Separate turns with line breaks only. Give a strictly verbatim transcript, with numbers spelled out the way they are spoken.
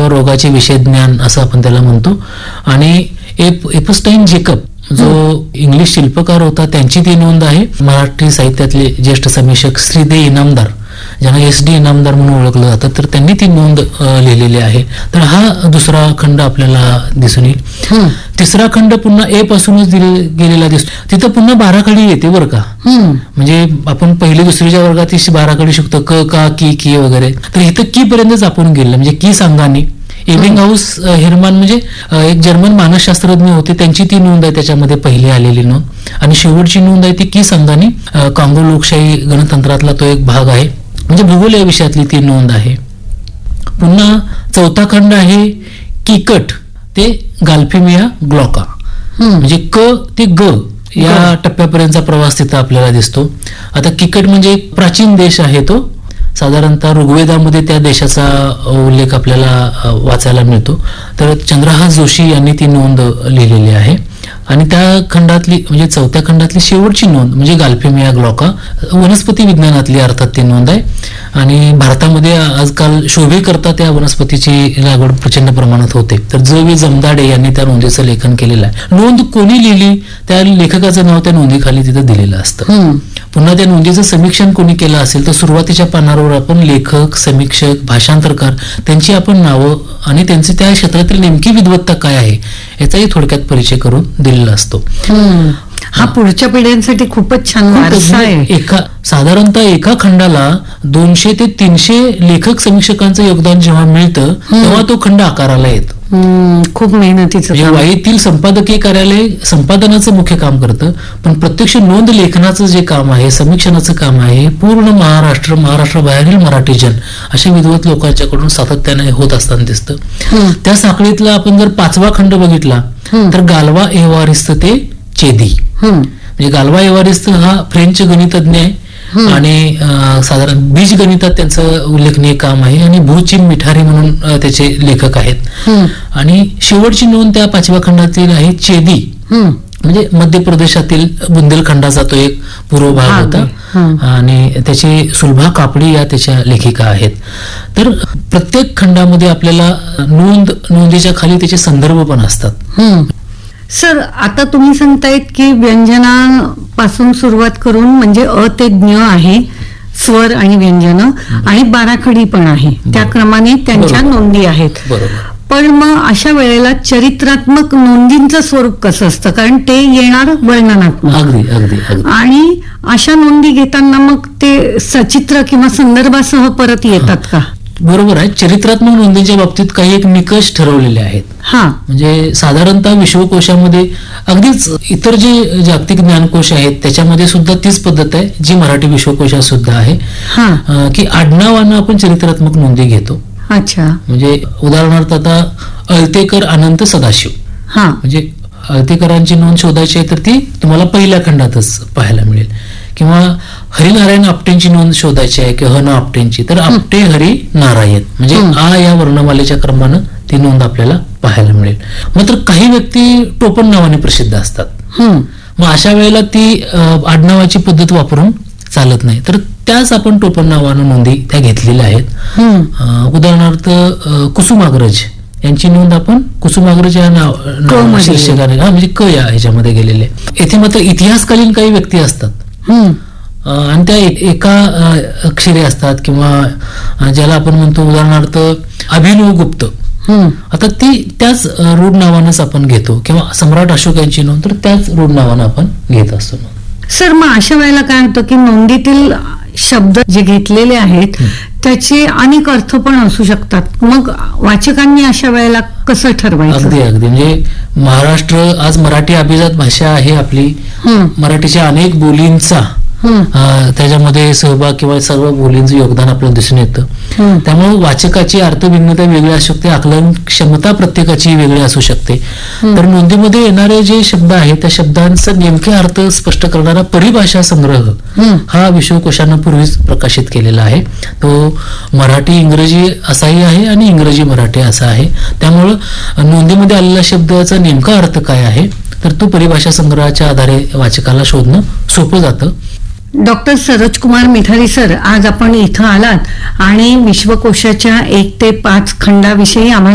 किंवा रोगाचे विषय ज्ञान असं आपण त्याला म्हणतो. आणि एप एपस्टाईन जेकब जो इंग्लिश शिल्पकार होता त्यांची ती नोंद आहे. मराठी साहित्यातले ज्येष्ठ समीक्षक श्रीदे इनामदार, ज्यांना एस डी इनामदार म्हणून ओळखलं जातं, तर त्यांनी ती नोंद लिहिलेली आहे. तर हा दुसरा खंड आपल्याला दिसून येईल. तिसरा खंड पुन्हा ए पासूनच गेलेला दिसतो. तिथं पुन्हा बाराखडी येते बरं का. म्हणजे आपण पहिली दुसरीच्या वर्गात बाराखडी शिकतो, क का की की वगैरे, तर इथं की पर्यंतच आपण गेलं. म्हणजे की सांगानी एबिंगहाऊस हिरमान म्हणजे एक जर्मन मानसशास्त्रज्ञ होते, त्यांची ती नोंद आहे त्याच्यामध्ये पहिली आलेली नोंद. आणि शेवटची नोंद आहे ती की सांगानी काँगो लोकशाही गणतंत्रातला तो एक भाग आहे. म्हणजे भूगोल या विषयातली ती नोंद आहे. पुन्हा चौथा खंड आहे किकट ते गाल्फेमिया ग्लॉका. म्हणजे क ते ग या टप्प्यापर्यंतचा प्रवास तिथं आपल्याला दिसतो. आता किकट म्हणजे एक प्राचीन देश आहे तो. साधारणतः ऋग्वेदामध्ये त्या देशाचा उल्लेख आपल्याला वाचायला मिळतो. तर चंद्रहास जोशी यांनी ती नोंद लिहिलेली आहे. आणि त्या खंडातली म्हणजे चौथ्या खंडातली शेवटची नोंद म्हणजे गाल्फेमिया ग्लॉका वनस्पती विज्ञानातली अर्थात ती नोंद आहे. आणि भारतामध्ये आजकाल शोभेकरता त्या वनस्पतीची लागवड प्रचंड प्रमाणात होते. तर ज वी जमदाडे यांनी त्या नोंदीचं लेखन केलेलं आहे. नोंद कोणी लिहिली त्या लेखकाचं नाव त्या नोंदीखाली तिथं दिलेलं असतं. पुन्हा त्या नोंदीचं समीक्षण कोणी केलं असेल तर सुरुवातीच्या पानावर आपण लेखक, समीक्षक, भाषांतरकार त्यांची आपण नावं आणि त्यांचे त्या क्षेत्रातील नेमकी विद्वत्ता काय आहे याचाही थोडक्यात परिचय करून दिलेला असतो.
हा पुढच्या पिढ्यांसाठी खूपच छान वारसा आहे.
एका साधारणतः एका खंडाला दोनशे ते तीनशे लेखक समीक्षकांचं योगदान जेव्हा मिळतं तेव्हा तो खंड आकाराला येतो.
खूप मेहनतीचं.
वाईतील संपादकीय कार्यालय संपादनाचं मुख्य काम करतं, पण प्रत्यक्ष नोंद लेखनाचं जे काम आहे, समीक्षणाचं काम आहे, पूर्ण महाराष्ट्र महाराष्ट्राबाहेरील मराठी जन अशा विद्वत लोकांच्याकडून सातत्याने होत असताना दिसतं. त्या साखळीतला आपण जर पाचवा खंड बघितला तर गाल्वा एव्हारिस्त ते चेदी. म्हणजे गाल्वा एव्हारिस्त हा फ्रेंच गणितज्ञ आहे आणि साधारण बीज गणितात त्यांचं उल्लेखनीय काम आहे. आणि भूचिम मिठारी म्हणून त्याचे लेखक आहेत. आणि शेवटची नोंद त्या पाचव्या खंडातील आहे चेदी. म्हणजे मध्य प्रदेशातील बुंदेलखंडाचा तो एक पूर्व भाग होता आणि त्याची सुलभा कापडी या त्याच्या लेखिका आहेत. तर प्रत्येक खंडामध्ये आपल्याला नोंद नोंदीच्या खाली त्याचे संदर्भ पण असतात.
सर, आता तुम्ही सांगतायत की व्यंजनापासून सुरुवात करून म्हणजे अ ते ज्ञ आहे, स्वर आणि व्यंजन आणि बाराखडी पण आहे, त्या क्रमाने त्यांच्या नोंदी आहेत. पण मग अशा वेळेला चरित्रात्मक नोंदींचं स्वरूप कसं असतं? कारण ते येणार वर्णनात्मक आणि अशा नोंदी घेताना मग ते सचित्र किंवा संदर्भासह परत येतात का?
बरोबर आहे. चरित्रात्मक नोंदींच्या बाबतीत काही एक निकष ठरवलेले आहेत.
हा
म्हणजे साधारणतः विश्वकोशामध्ये अगदीच इतर जे जागतिक ज्ञानकोश आहेत त्याच्यामध्ये सुद्धा तीच पद्धत आहे जी मराठी विश्वकोशात सुद्धा आहे की आडनावानं आपण चरित्रात्मक नोंदी घेतो.
अच्छा.
म्हणजे उदाहरणार्थ आता अळतेकर अनंत सदाशिव,
हा
म्हणजे अळतेकरांची नोंद शोधायची आहे तर ती तुम्हाला पहिल्या खंडातच पाहायला मिळेल. किंवा हरिनारायण आपटेंची नोंद शोधायची आहे की ह न आपटेंची तर आपटे हरी नारायण म्हणजे आ या वर्णमालेच्या क्रमानं ती नोंद आपल्याला पाहायला मिळेल. मात्र काही व्यक्ती टोपण नावाने प्रसिद्ध असतात. मग अशा वेळेला ती आडनावाची पद्धत वापरून चालत नाही, तर त्याच आपण टोपण नावानं नोंदी त्या घेतलेल्या आहेत. उदाहरणार्थ कुसुमाग्रज यांची नोंद आपण कुसुमाग्रज या नाव शीर्षकाने म्हणजे क या ह्याच्यामध्ये गेलेले. येथे मात्र इतिहासकालीन काही व्यक्ती असतात आणि त्या एका अक्षरे असतात किंवा ज्याला आपण म्हणतो उदाहरणार्थ अभिनव गुप्त, आता ती त्याच रूढ नावानंच आपण घेतो. किंवा सम्राट अशोक यांची नोंद तर त्याच रूढ नावानं आपण घेत असतो.
सर, मग अशा वेळेला काय होतं की नोंदीतील शब्द जे घेतलेले आहेत त्याचे अनेक अर्थ पण असू शकतात. मग वाचकांनी अशा वेळेला कसं ठरवायचं?
अगदी अगदी म्हणजे महाराष्ट्र आज मराठी अभिजात भाषा आहे आपली. मराठीच्या अनेक बोलींचा त्याच्यामध्ये सहभाग किंवा सर्व बोलींचं योगदान आपल्याला दिसून येतं. त्यामुळे वाचकाची अर्थभिन्नता वेगळी असू शकते, आकलन क्षमता प्रत्येकाची वेगळी असू शकते. तर नोंदीमध्ये येणारे जे शब्द आहेत त्या शब्दांचा नेमके अर्थ स्पष्ट करणारा परिभाषा संग्रह हा विश्वकोशानं पूर्वीच प्रकाशित केलेला आहे. तो मराठी इंग्रजी असाही आहे आणि इंग्रजी मराठी असा आहे. त्यामुळं नोंदीमध्ये आलेल्या शब्दाचा नेमका अर्थ काय आहे तर तो परिभाषा संग्रहाच्या आधारे वाचकाला शोधणं सोपं जातं.
डॉक्टर सरोजकुमार मिठारी सर, आज आपण इथं आलात आणि विश्वकोशाच्या एक ते पाच खंडाविषयी आम्हाला